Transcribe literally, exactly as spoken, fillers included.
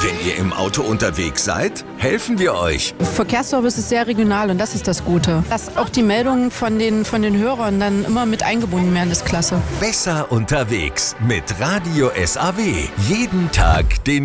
Wenn ihr im Auto unterwegs seid, helfen wir euch. Verkehrsservice ist sehr regional und das ist das Gute. Dass auch die Meldungen von den, von den Hörern dann immer mit eingebunden werden, ist klasse. Besser unterwegs mit Radio S A W. Jeden Tag den